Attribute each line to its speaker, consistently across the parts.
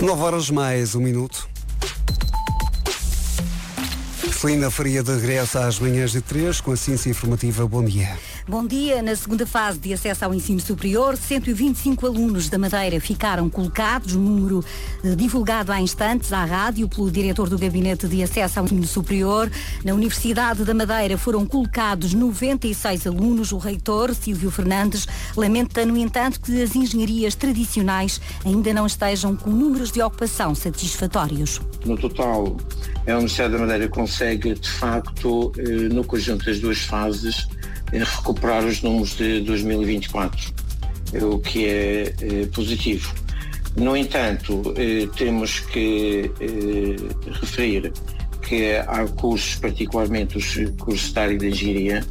Speaker 1: 9h mais 1 minuto. Celina Faria de regresso às manhãs de 3 com a Ciência Informativa. Bom dia.
Speaker 2: Bom dia. Na segunda fase de acesso ao ensino superior, 125 alunos da Madeira ficaram colocados, número divulgado há instantes à rádio pelo diretor do Gabinete de Acesso ao Ensino Superior. Na Universidade da Madeira foram colocados 96 alunos. O reitor, Silvio Fernandes, lamenta, no entanto, que as engenharias tradicionais ainda não estejam com números de ocupação satisfatórios.
Speaker 3: No total, a Universidade da Madeira consegue, de facto, no conjunto das duas fases, recuperar os números de 2024, o que é positivo. No entanto, temos que referir que há cursos, particularmente os cursos da área de engenharia,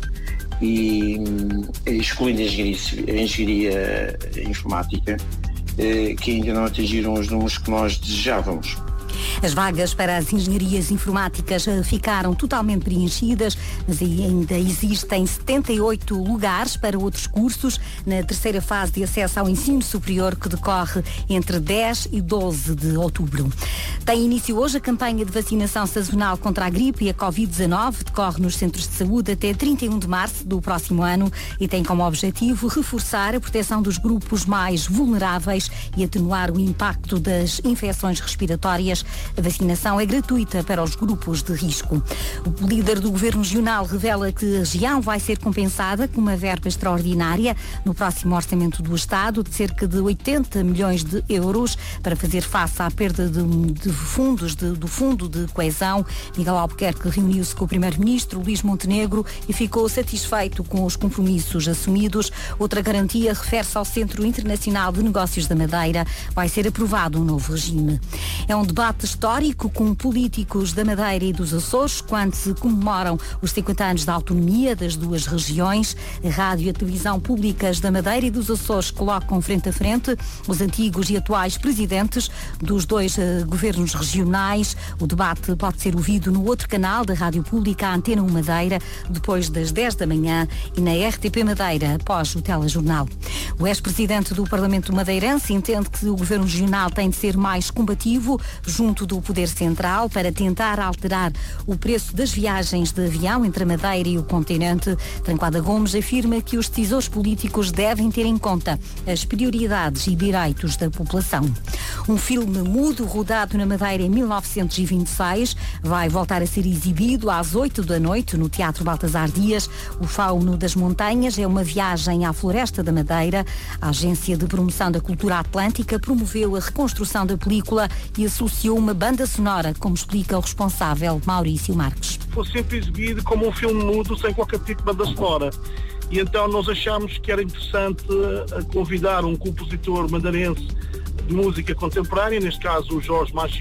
Speaker 3: e excluindo a engenharia informática, que ainda não atingiram os números que nós desejávamos.
Speaker 2: As vagas para as engenharias informáticas ficaram totalmente preenchidas, mas ainda existem 78 lugares para outros cursos na terceira fase de acesso ao ensino superior, que decorre entre 10 e 12 de outubro. Tem início hoje a campanha de vacinação sazonal contra a gripe e a Covid-19, decorre nos centros de saúde até 31 de março do próximo ano e tem como objetivo reforçar a proteção dos grupos mais vulneráveis e atenuar o impacto das infecções respiratórias. A vacinação é gratuita para os grupos de risco. O líder do Governo Regional revela que a região vai ser compensada com uma verba extraordinária no próximo orçamento do Estado de cerca de 80 milhões de euros para fazer face à perda de fundos do Fundo de Coesão. Miguel Albuquerque reuniu-se com o Primeiro-Ministro Luís Montenegro e ficou satisfeito com os compromissos assumidos. Outra garantia refere-se ao Centro Internacional de Negócios da Madeira. Vai ser aprovado um novo regime. É um debate histórico com políticos da Madeira e dos Açores quando se comemoram os 50 anos da autonomia das duas regiões. A rádio e a televisão públicas da Madeira e dos Açores colocam frente a frente os antigos e atuais presidentes dos dois governos regionais. O debate pode ser ouvido no outro canal da Rádio Pública, a Antena 1 Madeira, depois das 10 da manhã e na RTP Madeira, após o telejornal. O ex-presidente do Parlamento madeirense entende que o governo regional tem de ser mais combativo junto do Poder Central para tentar alterar o preço das viagens de avião entre a Madeira e o continente. Tranquada Gomes afirma que os decisores políticos devem ter em conta as prioridades e direitos da população. Um filme mudo rodado na Madeira em 1926 vai voltar a ser exibido às 8 da noite no Teatro Baltasar Dias. O Fauno das Montanhas é uma viagem à Floresta da Madeira. A Agência de Promoção da Cultura Atlântica promoveu a reconstrução da película e associou uma banda sonora, como explica o responsável Maurício Marques.
Speaker 4: Foi sempre exibido como um filme mudo, sem qualquer tipo de banda sonora. E então nós achámos que era interessante convidar um compositor madeirense de música contemporânea, neste caso o Jorge Machi,